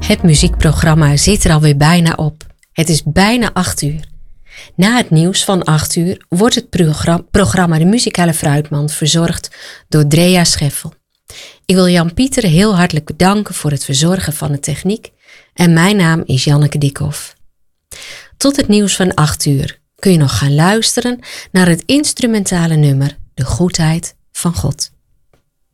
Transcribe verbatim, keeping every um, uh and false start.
Het muziekprogramma zit er alweer bijna op. Het is bijna acht uur. Na het nieuws van acht uur wordt het program- programma De Muzikale Fruitmand verzorgd door Drea Scheffel. Ik wil Jan-Pieter heel hartelijk bedanken voor het verzorgen van de techniek en mijn naam is Janneke Dikhoff. Tot het nieuws van acht uur kun je nog gaan luisteren naar het instrumentale nummer De Goedheid van God.